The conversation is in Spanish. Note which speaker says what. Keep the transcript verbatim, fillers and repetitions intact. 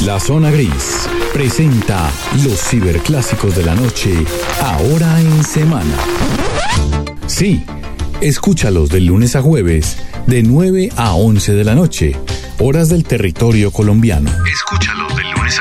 Speaker 1: La Zona Gris presenta los ciberclásicos de la noche, ahora en semana. Sí, escúchalos de lunes a jueves, de nueve a once de la noche, horas del territorio colombiano. Escúchalos.